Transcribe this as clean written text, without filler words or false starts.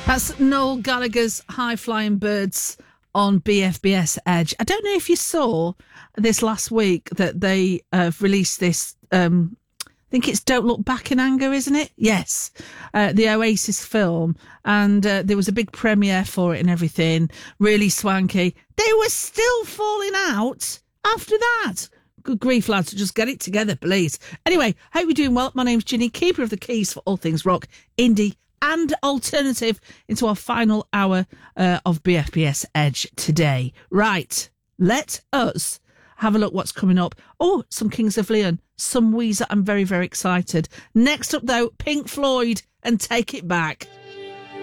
That's Noel Gallagher's High Flying Birds on BFBS Edge. I don't know if you saw this last week that they released this, I think it's Don't Look Back in Anger, isn't it? Yes. The Oasis film. And there was a big premiere for it and everything. Really swanky. They were still falling out after that. Good grief, lads. Just get it together, please. Anyway, hope you're doing well. My name's Ginny, keeper of the keys for all things rock, indie, and alternative into our final hour of BFBS Edge today. Right, let us have a look what's coming up. Oh, some Kings of Leon, some Weezer. I'm very, very excited. Next up, though, Pink Floyd and Take It Back.